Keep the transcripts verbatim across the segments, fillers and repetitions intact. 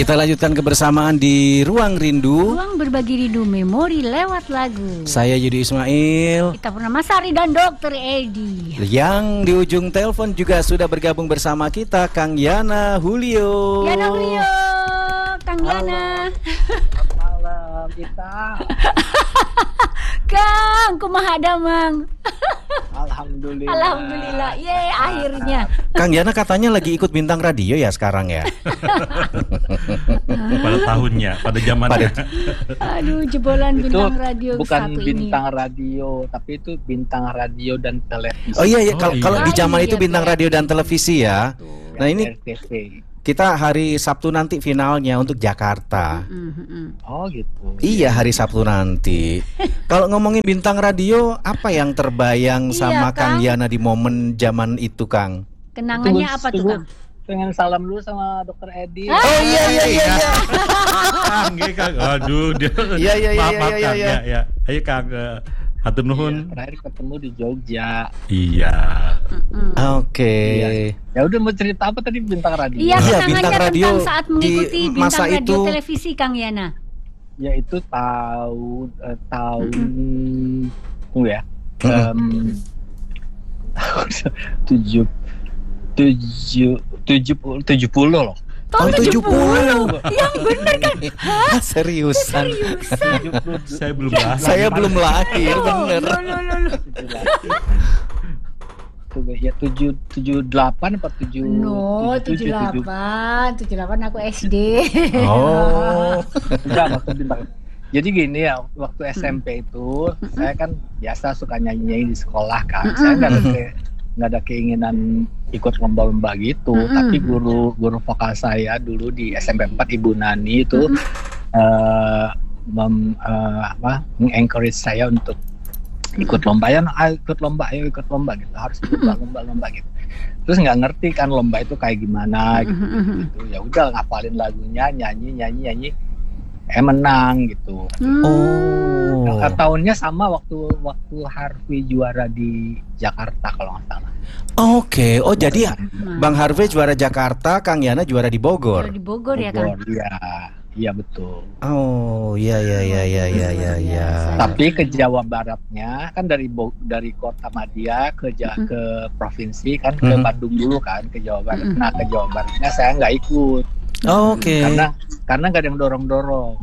Kita lanjutkan kebersamaan di Ruang Rindu. Ruang berbagi rindu memori lewat lagu. Saya Yudi Ismail. Kita Purnamasari dan Dokter Edi. Yang di ujung telepon juga sudah bergabung bersama kita Kang Yana Julio. Yana Julio, Kang Yana. Selamat malam kita. Kang, kumaha damang? Alhamdulillah. Alhamdulillah, ye akhirnya. Kang Yana katanya lagi ikut bintang radio ya sekarang ya. Pada tahunnya, pada zamannya. Aduh, jebolan Itu bintang radio bukan satu bintang ini. radio, tapi itu bintang radio dan televisi. Oh iya, iya. Oh, Kalau iya. kalau di zaman Ah, itu iya, bintang iya. radio dan televisi ya. Tuh, Nah, yang ini R T V. kita hari Sabtu nanti finalnya untuk Jakarta. Mm, mm, mm. Oh gitu. Iya, hari Sabtu nanti. Kalau ngomongin bintang radio, apa yang terbayang Iya, sama Kang Kang. Yana di momen zaman itu, Kang? Kenangannya Tunggu, apa tuh, tunggu. Kang? Pengen salam dulu sama Dokter Edi. Ah. Oh iya iya iya iya. Kang, nggih, Kang. Aduh, dia. Iya, iya, iya, Maaf, iya, maaf, iya, Kang. iya. Ya, ya. Ayo, Kang. eh, Hatur Iya, nuhun. terakhir ketemu di Jogja. Iya. Mm-mm. Oke. Iya. Ya udah, mau cerita apa tadi bintang radio? Iya, Iya, kenangannya bintang tentang radio saat di mengikuti bintang masa radio itu. televisi, Kang Yana. Ya itu tahun eh, tahun tunggu ya. Mm-mm. Em, tahun tujuh tujuh tujuh puluh tujuh puluh loh. Oh, Tahun tujuh puluh. Yang bener kan? Seriusan. Seriusan. tujuh puluh Saya belum lahir. Saya belum lahir, Oh, bener. lo, lo, lo, lo. Tuh, ya tujuh tujuh delapan apa tujuh No, tujuh delapan, tujuh delapan aku S D. Oh. enggak waktu bintang. Jadi gini ya, waktu S M P itu saya kan biasa suka nyanyi di sekolah kan. Saya nggak ada ke- nggak ada keinginan ikut lomba-lomba gitu. Mm-mm. Tapi guru guru vokal saya dulu di S M P empat, Ibu Nani itu eh, mem, eh, apa, encourage saya untuk ikut lomba ya, ayo ikut lomba, ayo ikut lomba gitu, harus ikut lomba-lomba gitu. Terus nggak ngerti kan lomba itu kayak gimana gitu, gitu. Ya udah ngapalin lagunya, nyanyi nyanyi nyanyi, eh menang gitu. Oh. Nah, tahunnya sama waktu waktu Harvey juara di Jakarta kalau nggak salah. Oke. Oh, jadi Bang Harvey juara Jakarta, Kang Yana juara di Bogor. Di Bogor ya, Kang. Bogor, iya, iya betul. Oh, iya iya iya iya iya iya iya. Tapi ke Jawa Baratnya kan dari Bo- dari Kota Madia ke Ja- Mm-mm. ke provinsi kan ke Mm. Bandung dulu kan ke Jawa Barat. Mm-mm. Nah ke Jawa Baratnya saya nggak ikut Oke. karena karena nggak ada yang dorong-dorong,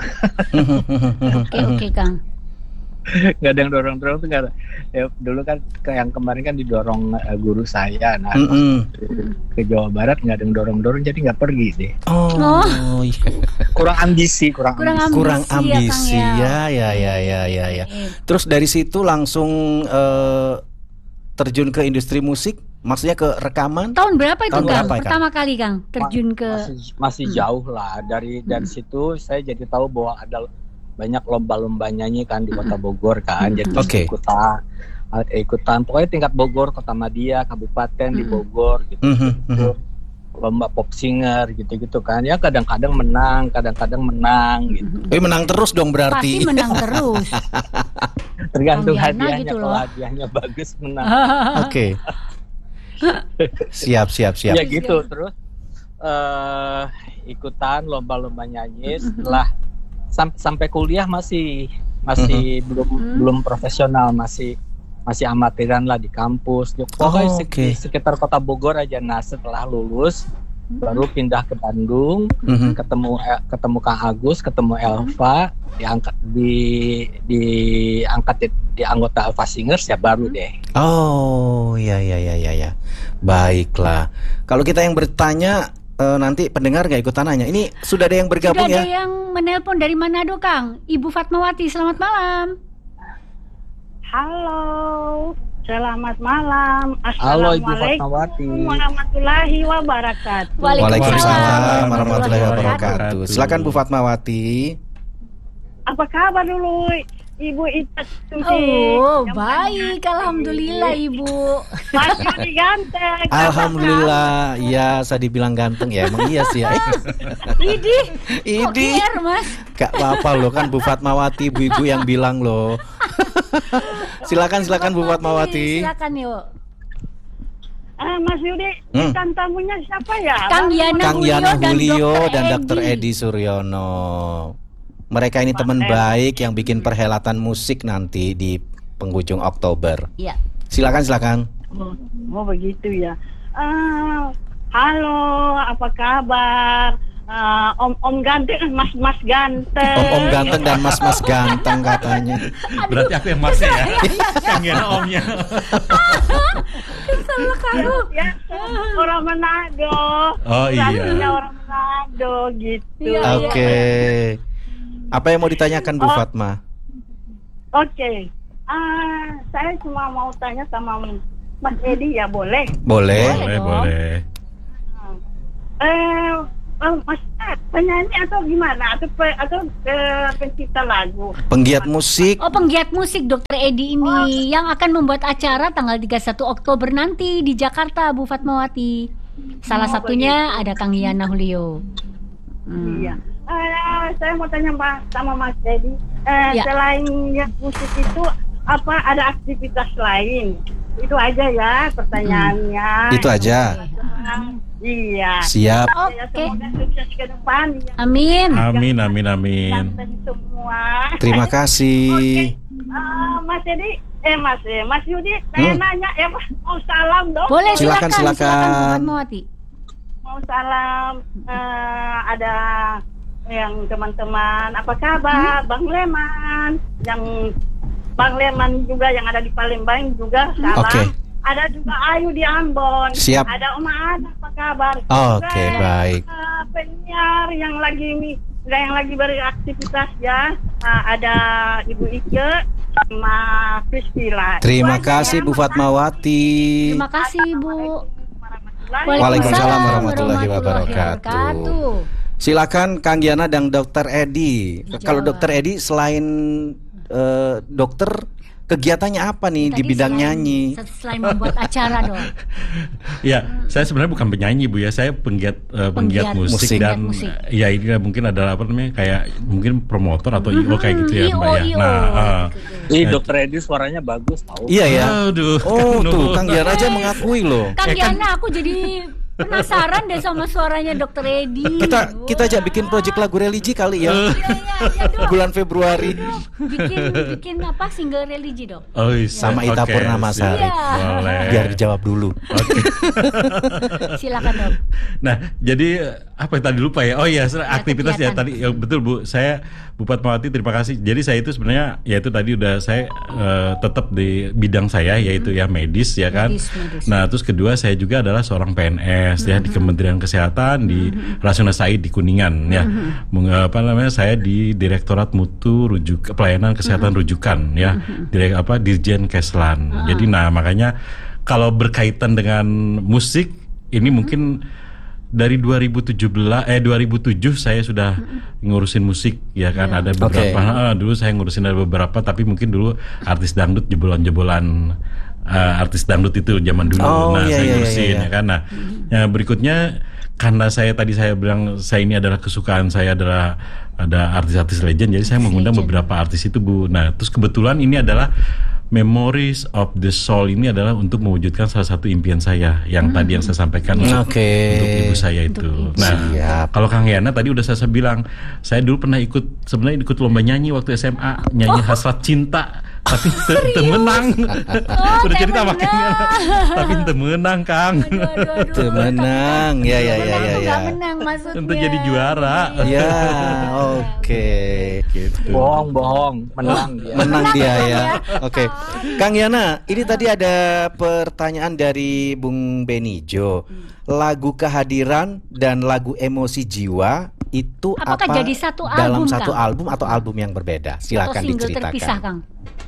Oke, oke, Kang. nggak ada yang dorong-dorong tuh nggak ada. Ya, dulu kan ke yang kemarin kan didorong eh, guru saya. Nah Mm-mm. ke Jawa Barat nggak ada yang dorong-dorong jadi nggak pergi deh. Oh, iya. Kurang ambisi, kurang, Kurang ambisi. Kurang ambisi ya, Kang, ambisi ya. ya ya ya ya ya. Eh, Terus dari situ langsung eh, terjun ke industri musik, maksudnya ke rekaman. Tahun berapa itu, Tahun Kang? berapa, Kang? Pertama kali, Kang, terjun ke masih, masih Hmm. jauh lah dari dari situ saya jadi tahu bahwa ada banyak lomba-lomba nyanyi kan di Kota Bogor kan, jadi Oke. ikutan eh, ikutan pokoknya tingkat Bogor, Kota Madia, kabupaten di Mm-mm. Bogor gitu, Mhm, gitu. Lomba pop singer gitu-gitu kan, ya kadang-kadang menang kadang-kadang menang gitu, Eh, menang terus dong pasti berarti. menang terus. tergantung Kang Yana hadiahnya, gitu kalau loh. hadiahnya bagus menang. Oke. Siap siap siap. Ya gitu. Terus eh ikutan lomba-lomba nyanyi. Setelah sam- sampai kuliah masih masih belum Hmm. belum profesional, masih masih amatiran lah di kampus. Pokoknya Oh, sek- oke. di sekitar kota Bogor aja. Nah setelah lulus baru pindah ke Bandung, Mhm. ketemu eh, ketemu Kang Agus, ketemu Elva, diangkat di diangkat di, di anggota Elva Singers, ya baru deh. Oh, ya ya ya ya ya. Baiklah. Kalau kita yang bertanya eh, nanti pendengar nggak ikutan nanya. Ini sudah ada yang Sudah bergabung ada ya? yang menelpon dari Manado, Kang. Ibu Fatmawati, selamat malam. Halo, selamat malam. Halo Ibu Assalamualaikum Fatmawati. warahmatullahi wabarakatuh. Waalaikumsalam warahmatullahi warahmatullahi wabarakatuh. wabarakatuh. Silakan Bu Fatmawati. Apa kabar dulu, Ibu Ita Susi? Oh, Yang baik, banyak. alhamdulillah, Ibu. Mas Yudi ganteng. Alhamdulillah. Iya, saya dibilang ganteng ya. Emang iya sih ya. Idi, kok Idi. kier, Mas? Gak apa-apa loh, kan Bu Fatmawati, ibu-ibu yang bilang loh. Silakan silakan Bu Fatmawati. Silakan yuk. Ah, Mas Yudi, Hmm. bintang tamunya siapa ya? Kang Bang? Yana Kang Yana Julio dan Julio Dokter dan Dokter Edi. Edi Suryono. Mereka ini teman Edi. baik yang bikin perhelatan musik nanti di penghujung Oktober. Iya. Silakan silakan. Oh, oh, begitu ya. Ah, halo, apa kabar? Ah, om Om ganteng, Mas Mas ganteng. Om-om ganteng dan mas-mas ganteng katanya. Berarti aku yang masih ya. Kang Yana omnya. Ya, orang Manado. Oh, iya. Rasanya orang Manado gitu. Iya, Oke. Apa yang mau ditanyakan Bu Oh. Fatma? Oke. Ah, saya cuma mau tanya sama Mas Edi ya, boleh? Boleh. Boleh, dong. boleh. Eh, oh, Mas, penyanyi atau gimana? Atau pe- atau eh, pencipta lagu? Penggiat musik. Oh, penggiat musik Dokter Edi ini yang akan membuat acara tanggal tiga puluh satu Oktober nanti di Jakarta, Bu Fatmawati. Salah Oh, satunya ada Kang Yana Julio. Hmm. Iya. Eh, saya mau tanya Mbak sama Mas Edi. Eh, Ya. Selain yang musik itu, apa ada aktivitas lain? Itu aja ya pertanyaannya. Itu aja. Iya. Siap. Ya, Oke. semoga sukses ke depan. Ya. Amin. Amin, amin, amin. Ganteng semua. Terima kasih. Ah, Mas Edi, eh Mas, eh, Mas Yudi, saya Hmm. nanya ya Mas, mau salam dong. Boleh Silakan, silakan, silakan. silakan Bu Fatmawati. Mau salam, eh, ada yang teman-teman, apa kabar, Hmm? Bang Leman, yang Bang Leman juga yang ada di Palembang juga salam. Oke. Ada juga Ayu di Ambon. Siap. Ada Oma Ana, apa kabar? Oke, Juga, baik. eh, penyiar yang lagi yang lagi beraktivitas ya, eh, ada Ibu Ike sama Priscila. Terima Itu aja kasih ya, Bu Mas. Fatmawati. Terima kasih Bu. Waalaikumsalam warahmatullahi wabarakatuh. Silakan Kang Yana dan Dokter Edi. Kalau Dijawab. Dokter Edi selain eh, dokter, kegiatannya apa nih di Tadi bidang selain- nyanyi? Selain membuat acara dong. Ya, saya sebenarnya bukan penyanyi Bu ya, saya penggiat eh, penggiat Penggiat musik, musik. dan Penggiat musik. ya ini mungkin adalah apa namanya kayak mungkin promotor atau I O kayak gitu ya I O, Mbak ya. I O. Nah, eh, Ih, Nah, Dokter Edi suaranya bagus tahu. Iya ya. aduh. Oh Nuhun. tuh Kang Yana aja mengakui loh. Kang Eh, kan- Yana, aku jadi penasaran deh sama suaranya Dokter Edi. Kita kita aja bikin project lagu religi kali ya. Iya, iya, iya dong. Bulan Februari Bikin bikin apa single religi dong. Oh, bisa. Sama Ita Oke, Purnamasari. siap. Iya. Boleh. biar dijawab dulu. Silakan dong. Nah, jadi apa yang tadi lupa ya? Oh iya, aktivitas ya kegiatan. tadi ya, betul Bu. Saya Bu Fatmawati terima kasih. Jadi saya itu sebenarnya ya itu tadi udah saya eh, tetap di bidang saya yaitu ya medis ya kan. Medis, medis. Nah, terus kedua saya juga adalah seorang P N S ya di Kementerian Kesehatan di Rasuna Said di Kuningan ya. Meng- apa namanya? Saya di Direktorat Mutu Rujuk Pelayanan Kesehatan Rujukan ya. Direk apa Dirjen Keslan. Jadi nah makanya kalau berkaitan dengan musik ini mungkin dari dua ribu tujuh belas eh dua ribu tujuh saya sudah ngurusin musik ya kan ada beberapa eh, dulu saya ngurusin ada beberapa tapi mungkin dulu artis dangdut jebolan-jebolan eh, artis dangdut itu zaman dulu Oh, nah iya, saya iya, ngurusin iya, iya. ya kan nah ya, berikutnya karena saya tadi saya bilang saya ini adalah kesukaan saya adalah ada artis-artis legend jadi saya mengundang Legend. beberapa artis itu Bu nah terus kebetulan ini adalah Memories of the Soul ini adalah untuk mewujudkan salah satu impian saya yang tadi yang saya sampaikan untuk, Oke. untuk ibu saya itu. ibu. Nah, Siap. kalau Kang Yana tadi udah saya, saya bilang, saya dulu pernah ikut sebenarnya ikut lomba nyanyi waktu S M A, nyanyi Hasrat Cinta, tapi te- te menang. Oh, udah teh cerita sama Kang Yana, menang. tapi te menang Kang. Aduh, aduh, aduh. Tuh menang. Ya ya ya ya ya. Nggak menang maksudnya. Untuk jadi juara. Ya, oke. Gitu. Bohong, bohong, menang dia. Menang dia ya. ya. Oke. Kang Yana, ini tadi ada pertanyaan dari Bung Benijo. Lagu Kehadiran dan lagu Emosi Jiwa itu Apakah apa jadi satu dalam album, satu Kang? album atau album yang berbeda? Atau Silakan single diceritakan. terpisah, Kang.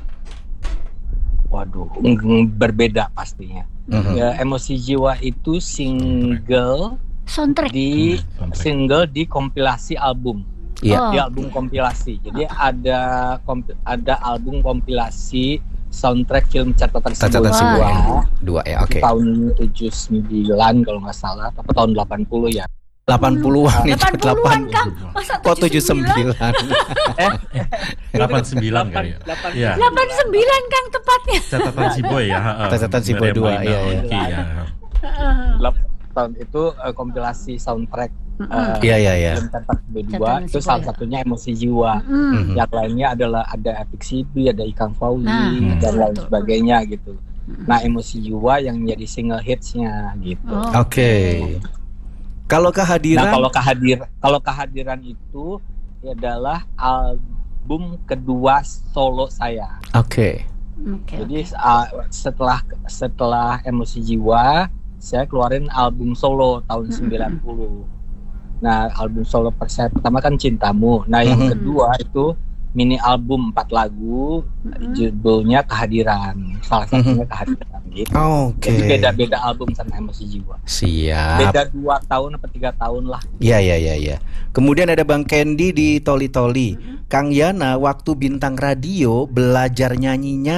Waduh, mm, berbeda pastinya. Mhm. Ya, Emosi Jiwa itu single Soundtrack. di Soundtrack. single di kompilasi album. Iya. Oh. Di album kompilasi. Jadi ada kompi- ada album kompilasi soundtrack film catatan Catatan si si Buaya. Buaya. Dua ya, oke. Tahun tujuh puluh sembilan kalau nggak salah, atau tahun delapan puluh ya. delapan puluhan itu delapan puluhan, Kang. Masa Kok tujuh puluh sembilan? delapan puluh sembilan kali ya. Delapan- Iya. delapan puluh sembilan, Kang, tepatnya. Catatan si Boy ya. ha, ha. Catatan si Boy Meriam dua, Maina iya, iya. Oki, ya. delapan tahun itu uh, kompilasi soundtrack uh, Iya, iya, iya. film Pentas B dua Catatan itu Musik salah Bola. satunya Emosi Jiwa. Mm. Mhm. Yang lainnya adalah ada Epic Sibi, ada Ikang Fauzi Nah, dan betul, lain betul. sebagainya gitu. Nah, Emosi Jiwa yang menjadi single hitsnya gitu. Oh. Oke. Kalau Nah, kehadiran kalau kehadir kalau kehadiran itu adalah album kedua solo saya. Oke. Oke. Jadi uh, setelah setelah Emosi Jiwa, saya keluarin album solo tahun sembilan puluh. Nah, album solo per- saya pertama kan Cintamu. Nah, yang Mhm. kedua itu mini album empat lagu, judulnya Kehadiran. Salah satunya Kehadiran gitu. Oke. Jadi beda-beda album sama Emosi Jiwa. Siap. Beda dua tahun atau tiga tahun lah. Iya, iya, iya, iya. Kemudian ada Bang Candy di Toli Toli. Kang Yana waktu bintang radio belajar nyanyinya